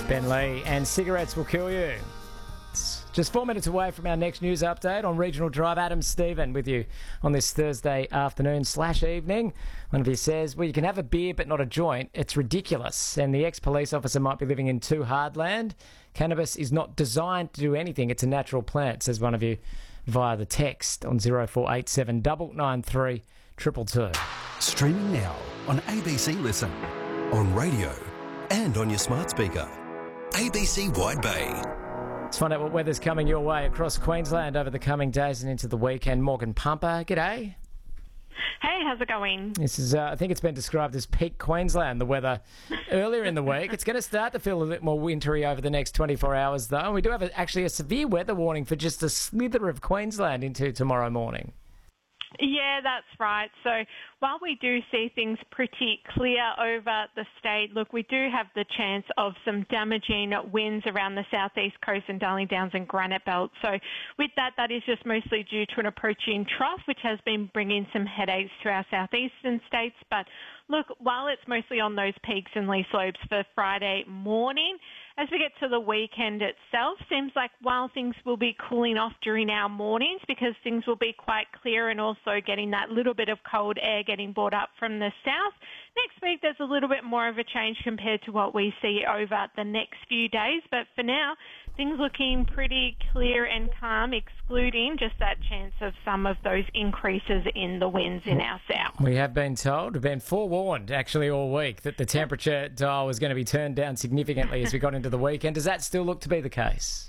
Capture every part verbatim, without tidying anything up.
Ben Lee, and cigarettes will kill you. It's just four minutes away from our next news update on Regional Drive. Adam Stephen with you on this Thursday afternoon slash evening. One of you says, well, you can have a beer but not a joint. It's ridiculous. And the ex-police officer might be living in too hard land. Cannabis is not designed to do anything. It's a natural plant, says one of you via the text on zero four eight seven nine nine three two two two. Streaming now on A B C Listen, on radio and on your smart speaker. A B C Wide Bay. Let's find out what weather's coming your way across Queensland over the coming days and into the weekend. Morgan Pumper, g'day. Hey, how's it going? This is, uh, I think it's been described as peak Queensland, the weather earlier in the week. It's going to start to feel a bit more wintry over the next twenty-four hours, though. And we do have a, actually a severe weather warning for just a slither of Queensland into tomorrow morning. Yeah, that's right. So while we do see things pretty clear over the state, look, we do have the chance of some damaging winds around the southeast coast and Darling Downs and Granite Belt. So with that, that is just mostly due to an approaching trough, which has been bringing some headaches to our southeastern states. But look, while it's mostly on those peaks and lee slopes for Friday morning, as we get to the weekend itself, seems like while things will be cooling off during our mornings because things will be quite clear and also getting that little bit of cold air getting brought up from the south, next week there's a little bit more of a change compared to what we see over the next few days. But for now, things looking pretty clear and calm, excluding just that chance of some of those increases in the winds in our south. We have been told, we've been forewarned actually all week that the temperature dial was going to be turned down significantly as we got into the weekend. Does that still look to be the case?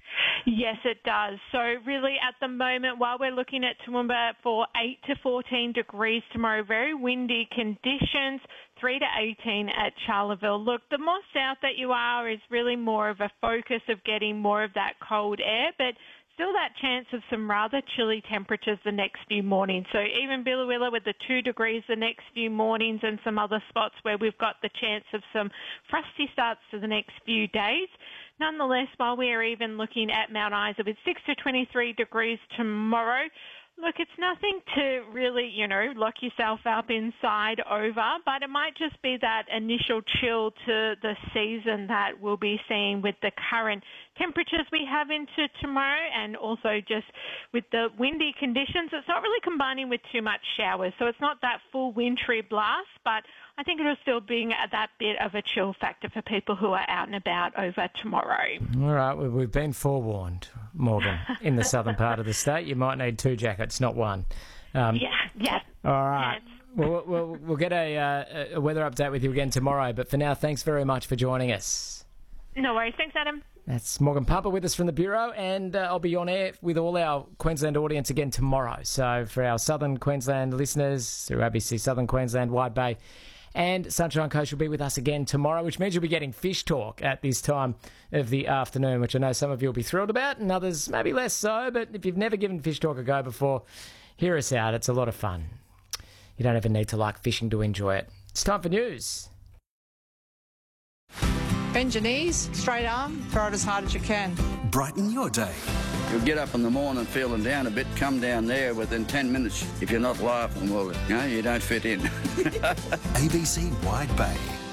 Yes, it does. So really at the moment, while we're looking at Toowoomba for eight to fourteen degrees tomorrow, very windy conditions, three to eighteen at Charleville. Look, the more south that you are is really more of a focus of getting more of that cold air, but still that chance of some rather chilly temperatures the next few mornings. So even Billawilla with the two degrees the next few mornings and some other spots where we've got the chance of some frosty starts to the next few days. Nonetheless, while we are even looking at Mount Isa with six to twenty-three degrees tomorrow, look, it's nothing to really, you know, lock yourself up inside over, but it might just be that initial chill to the season that we'll be seeing with the current temperatures we have into tomorrow, and also just with the windy conditions. It's not really combining with too much showers, so it's not that full wintry blast, but I think it'll still be that bit of a chill factor for people who are out and about over tomorrow. All right, well, we've been forewarned, Morgan. In the southern part of the state, you might need two jackets, not one. Um, yeah, yeah. All right. Yes. Well, we'll, we'll get a, uh, a weather update with you again tomorrow, but for now, thanks very much for joining us. No worries. Thanks, Adam. That's Morgan Pumper with us from the Bureau, and uh, I'll be on air with all our Queensland audience again tomorrow. So for our southern Queensland listeners through A B C Southern Queensland, Wide Bay, and Sunshine Coast will be with us again tomorrow, which means you'll be getting fish talk at this time of the afternoon, which I know some of you will be thrilled about and others maybe less so. But if you've never given fish talk a go before, hear us out. It's a lot of fun. You don't even need to like fishing to enjoy it. It's time for news. Bend your knees, straight arm, throw it as hard as you can. Brighten your day. You'll get up in the morning feeling down a bit, come down there within ten minutes. If you're not laughing, well, you know, you don't fit in. A B C Wide Bay.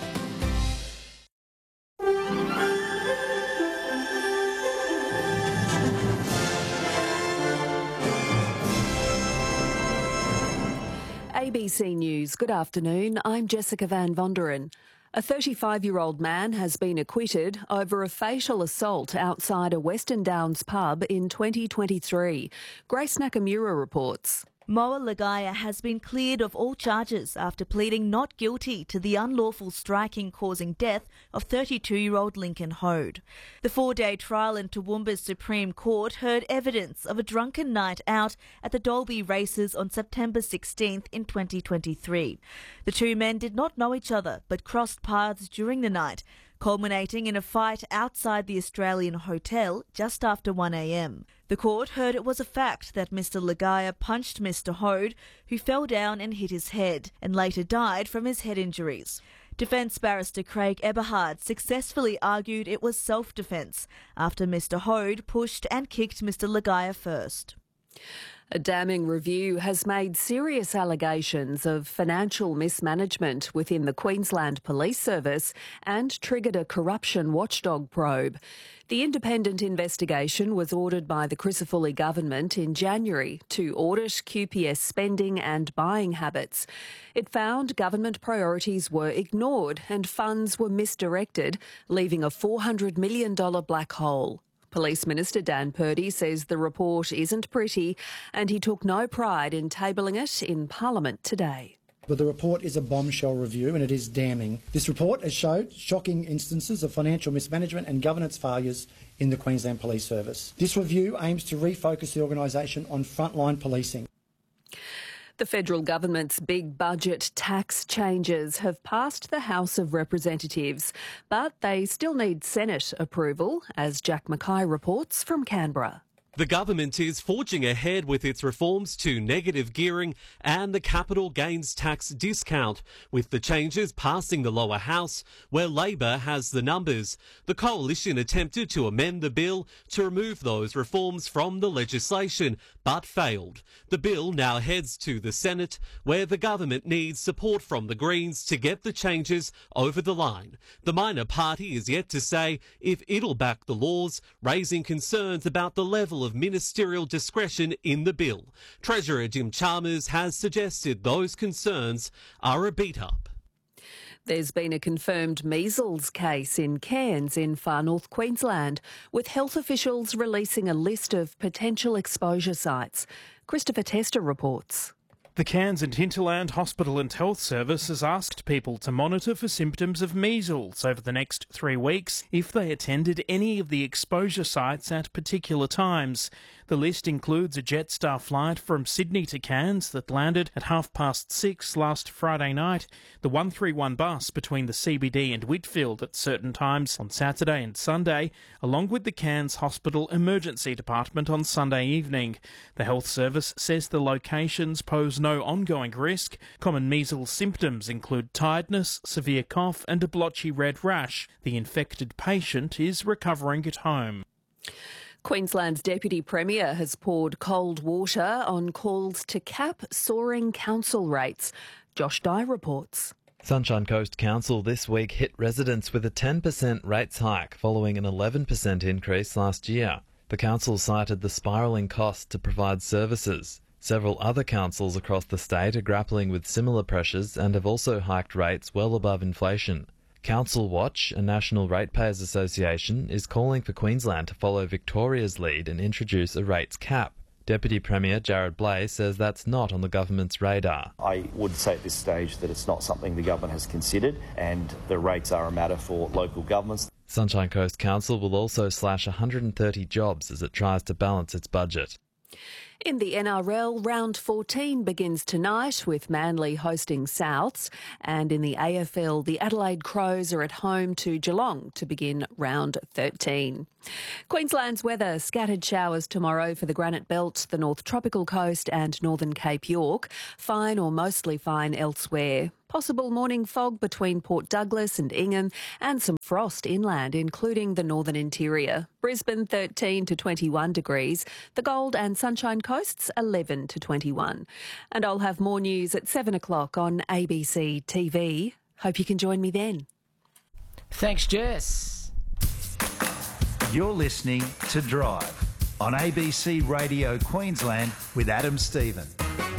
A B C News, good afternoon. I'm Jessica Van Vonderen. A thirty-five-year-old man has been acquitted over a facial assault outside a Western Downs pub in twenty twenty-three. Grace Nakamura reports. Moa Ligaya has been cleared of all charges after pleading not guilty to the unlawful striking causing death of thirty-two-year-old Lincoln Hode. The four-day trial in Toowoomba's Supreme Court heard evidence of a drunken night out at the Dalby races on September sixteenth in twenty twenty-three. The two men did not know each other but crossed paths during the night, culminating in a fight outside the Australian Hotel just after one a m. The court heard it was a fact that Mister Ligaya punched Mister Hode, who fell down and hit his head, and later died from his head injuries. Defence barrister Craig Eberhard successfully argued it was self-defence after Mister Hode pushed and kicked Mister Ligaya first. A damning review has made serious allegations of financial mismanagement within the Queensland Police Service and triggered a corruption watchdog probe. The independent investigation was ordered by the Crisafulli government in January to audit Q P S spending and buying habits. It found government priorities were ignored and funds were misdirected, leaving a four hundred million dollars black hole. Police Minister Dan Purdy says the report isn't pretty and he took no pride in tabling it in Parliament today. But the report is a bombshell review and it is damning. This report has showed shocking instances of financial mismanagement and governance failures in the Queensland Police Service. This review aims to refocus the organisation on frontline policing. The federal government's big budget tax changes have passed the House of Representatives, but they still need Senate approval, as Jack Mackay reports from Canberra. The government is forging ahead with its reforms to negative gearing and the capital gains tax discount, with the changes passing the lower house, where Labor has the numbers. The coalition attempted to amend the bill to remove those reforms from the legislation, but failed. The bill now heads to the Senate, where the government needs support from the Greens to get the changes over the line. The minor party is yet to say if it'll back the laws, raising concerns about the level of of ministerial discretion in the bill. Treasurer Jim Chalmers has suggested those concerns are a beat-up. There's been a confirmed measles case in Cairns in far north Queensland, with health officials releasing a list of potential exposure sites. Christopher Tester reports. The Cairns and Hinterland Hospital and Health Service has asked people to monitor for symptoms of measles over the next three weeks if they attended any of the exposure sites at particular times. The list includes a Jetstar flight from Sydney to Cairns that landed at half past six last Friday night, the one three one bus between the C B D and Whitfield at certain times on Saturday and Sunday, along with the Cairns Hospital Emergency Department on Sunday evening. The Health Service says the locations pose no ongoing risk. Common measles symptoms include tiredness, severe cough and a blotchy red rash. The infected patient is recovering at home. Queensland's Deputy Premier has poured cold water on calls to cap soaring council rates. Josh Dye reports. Sunshine Coast Council this week hit residents with a ten percent rates hike following an eleven percent increase last year. The council cited the spiralling cost to provide services. Several other councils across the state are grappling with similar pressures and have also hiked rates well above inflation. Council Watch, a national ratepayers association, is calling for Queensland to follow Victoria's lead and introduce a rates cap. Deputy Premier Jared Blay says that's not on the government's radar. I would say at this stage that it's not something the government has considered, and the rates are a matter for local governments. Sunshine Coast Council will also slash one hundred thirty jobs as it tries to balance its budget. In the N R L, round fourteen begins tonight with Manly hosting Souths, and in the A F L, the Adelaide Crows are at home to Geelong to begin round thirteen. Queensland's weather: scattered showers tomorrow for the Granite Belt, the North Tropical Coast and Northern Cape York. Fine or mostly fine elsewhere. Possible morning fog between Port Douglas and Ingham, and some frost inland, including the northern interior. Brisbane thirteen to twenty-one degrees, the Gold and Sunshine Coasts eleven to twenty-one. And I'll have more news at seven o'clock on A B C T V. Hope you can join me then. Thanks, Jess. You're listening to Drive on A B C Radio Queensland with Adam Stephen.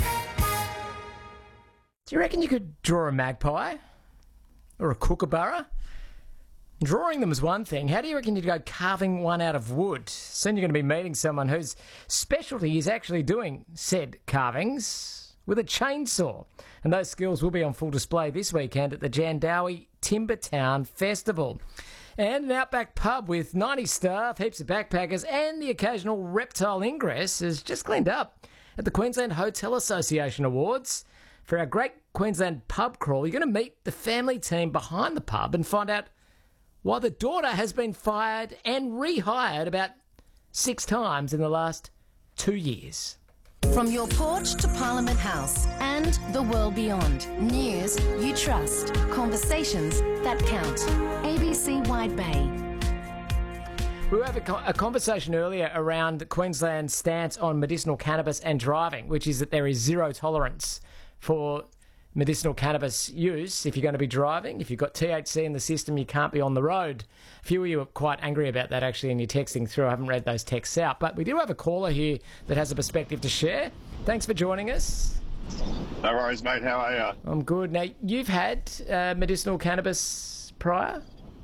Do you reckon you could draw a magpie? Or a kookaburra? Drawing them is one thing. How do you reckon you'd go carving one out of wood? Soon you're going to be meeting someone whose specialty is actually doing said carvings with a chainsaw. And those skills will be on full display this weekend at the Jandowie Timbertown Festival. And an Outback pub with ninety staff, heaps of backpackers and the occasional reptile ingress is just cleaned up at the Queensland Hotel Association Awards. For our great Queensland pub crawl, you're going to meet the family team behind the pub and find out why the daughter has been fired and rehired about six times in the last two years. From your porch to Parliament House and the world beyond. News you trust. Conversations that count. A B C Wide Bay. We had a, co- a conversation earlier around Queensland's stance on medicinal cannabis and driving, which is that there is zero tolerance for medicinal cannabis use if you're going to be driving. If you've got T H C in the system, you can't be on the road. A few of you are quite angry about that, actually, in your texting through. I haven't read those texts out. But we do have a caller here that has a perspective to share. Thanks for joining us. No worries, mate. How are you? I'm good. Now, you've had uh, medicinal cannabis prior?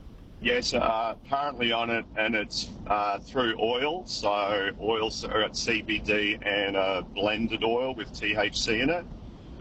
Yes, uh, currently on it, and it's uh, through oil. So oils are at C B D and a blended oil with T H C in it.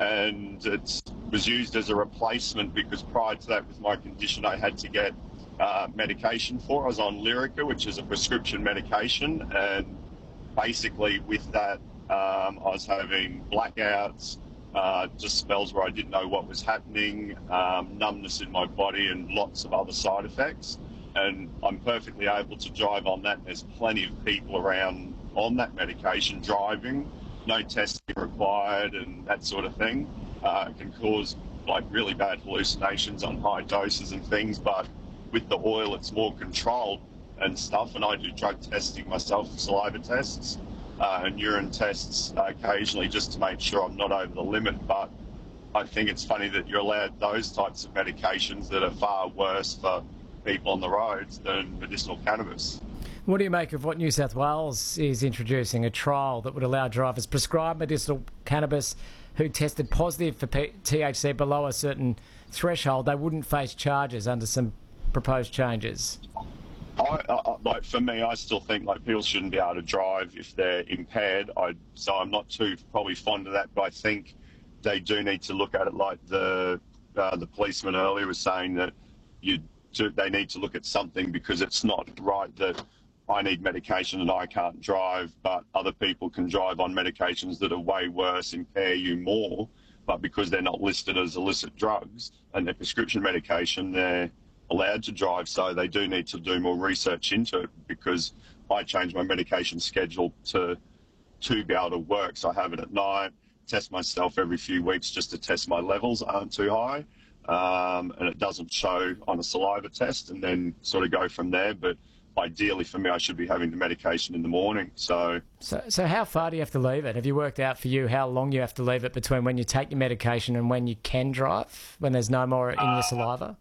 And it was used as a replacement because prior to that, with my condition, I had to get uh, medication for. I was on Lyrica, which is a prescription medication. And basically with that, um, I was having blackouts, uh, just spells where I didn't know what was happening, um, numbness in my body and lots of other side effects. And I'm perfectly able to drive on that. There's plenty of people around on that medication driving. No testing required and that sort of thing. Uh, it can cause like really bad hallucinations on high doses and things, but with the oil it's more controlled and stuff. And I do drug testing myself, saliva tests uh, and urine tests uh, occasionally just to make sure I'm not over the limit. But I think it's funny that you're allowed those types of medications that are far worse for people on the roads than medicinal cannabis. What do you make of what New South Wales is introducing, a trial that would allow drivers prescribed medicinal cannabis who tested positive for P- T H C below a certain threshold? They wouldn't face charges under some proposed changes. I, I, like for me, I still think like people shouldn't be able to drive if they're impaired. I, so I'm not too probably fond of that, but I think they do need to look at it like the uh, the policeman earlier was saying that you do, they need to look at something because it's not right that I need medication and I can't drive, but other people can drive on medications that are way worse, impair you more, but because they're not listed as illicit drugs and they're prescription medication, they're allowed to drive. So they do need to do more research into it because I change my medication schedule to to be able to work. So I have it at night, test myself every few weeks just to test my levels aren't too high, um, and it doesn't show on a saliva test, and then sort of go from there. But ideally for me, I should be having the medication in the morning. So, so, so how far do you have to leave it? Have you worked out for you how long you have to leave it between when you take your medication and when you can drive, when there's no more in uh, your saliva?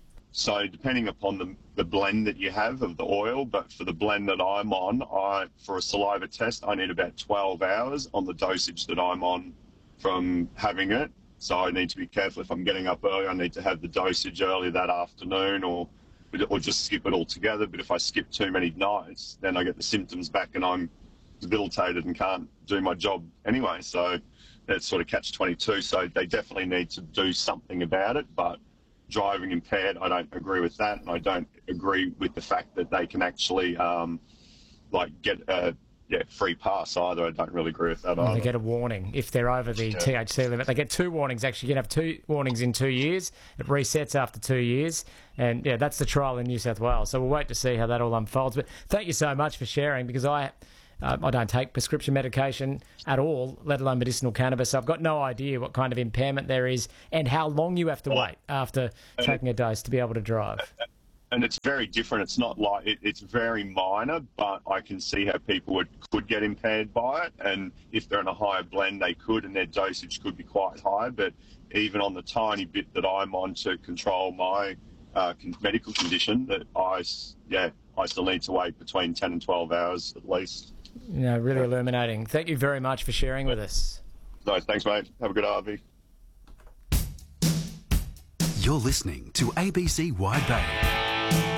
So depending upon the, the blend that you have of the oil, but for the blend that I'm on, I for a saliva test, I need about twelve hours on the dosage that I'm on from having it. So I need to be careful if I'm getting up early, I need to have the dosage early that afternoon or or just skip it altogether. But if I skip too many nights, then I get the symptoms back and I'm debilitated and can't do my job anyway. So that's sort of catch twenty-two. So they definitely need to do something about it. But driving impaired, I don't agree with that. And I don't agree with the fact that they can actually um, like get a yeah, free pass either. I don't really agree with that well, either. They get a warning if they're over the yeah. T H C limit. They get two warnings, actually. You can have two warnings in two years. It resets after two years. And, yeah, that's the trial in New South Wales. So we'll wait to see how that all unfolds. But thank you so much for sharing, because I uh, I don't take prescription medication at all, let alone medicinal cannabis. So I've got no idea what kind of impairment there is and how long you have to wait after taking a dose to be able to drive. And it's very different. It's not like it, it's very minor, but I can see how people would could get impaired by it. And if they're in a higher blend, they could, and their dosage could be quite high. But even on the tiny bit that I'm on to control my uh, medical condition, that I, yeah, I still need to wait between ten and twelve hours at least. Yeah, really illuminating. Thank you very much for sharing with us. No, thanks, mate. Have a good R V. You're listening to A B C Wide Bay.